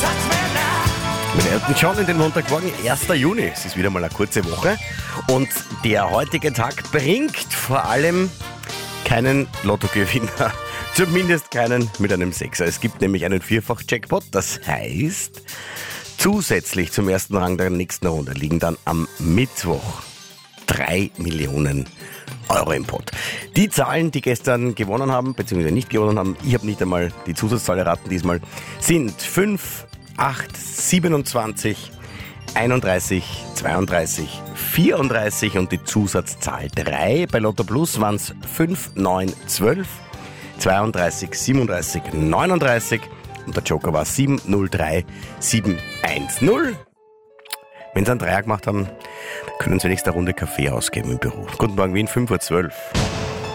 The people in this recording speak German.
Mit Elton John in den Montagmorgen, 1. Juni. Es ist wieder mal eine kurze Woche. Und der heutige Tag bringt vor allem keinen Lottogewinner. Zumindest keinen mit einem Sechser. Es gibt nämlich einen Vierfach-Jackpot. Das heißt, zusätzlich zum ersten Rang der nächsten Runde liegen dann am Mittwoch 3 Millionen Euro im Pott. Die Zahlen, die gestern gewonnen haben, beziehungsweise nicht gewonnen haben, ich habe nicht einmal die Zusatzzahl erraten diesmal, sind 5, 8, 27, 31, 32, 34 und die Zusatzzahl 3. Bei Lotto Plus waren es 5, 9, 12, 32, 37, 39 und der Joker war 703 710. Wenn Sie einen Dreier gemacht haben, können Sie nächste Runde Kaffee ausgeben im Büro. Guten Morgen, Wien, 5:12 Uhr.